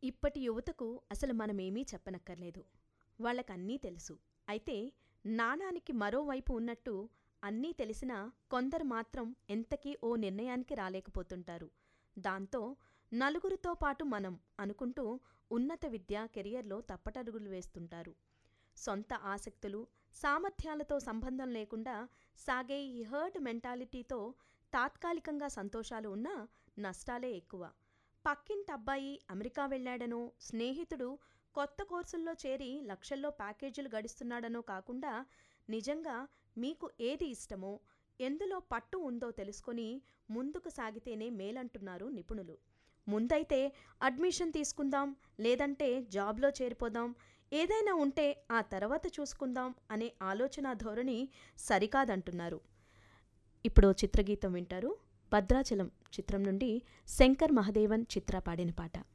ఇప్పటి యువతకు అసలు మనమేమీ చెప్పనక్కర్లేదు. వాళ్ళకన్నీ తెలుసు. అయితే నాణానికి మరోవైపు ఉన్నట్టు అన్నీ తెలిసినా కొందరు మాత్రం ఎంతకీ ఓ నిర్ణయానికి రాలేకపోతుంటారు. దాంతో నలుగురితో పాటు మనం అనుకుంటూ ఉన్నత విద్య, కెరియర్లో తప్పటడుగులు వేస్తుంటారు. సొంత ఆసక్తులు, సామర్థ్యాలతో సంబంధం లేకుండా సాగే ఈ హర్డ్ మెంటాలిటీతో తాత్కాలికంగా సంతోషాలు ఉన్నా నష్టాలే ఎక్కువ. పక్కింటబ్బాయి అమెరికా వెళ్ళాడనో, స్నేహితుడు కొత్త కోర్సుల్లో చేరి లక్షల్లో ప్యాకేజీలు గడిస్తున్నాడనో కాకుండా నిజంగా మీకు ఏది ఇష్టమో, ఎందులో పట్టు ఉందో తెలుసుకొని ముందుకు సాగితేనే మేలంటున్నారు నిపుణులు. ముందైతే అడ్మిషన్ తీసుకుందాం, లేదంటే జాబ్లో చేరిపోదాం, ఏదైనా ఉంటే ఆ తర్వాత చూసుకుందాం అనే ఆలోచనా ధోరణి సరికాదంటున్నారు. ఇప్పుడు చిత్రగీతం వింటారు. భద్రాచలం చిత్రం నుండి శంకర్ మహదేవన్ చిత్ర పాడిన పాట.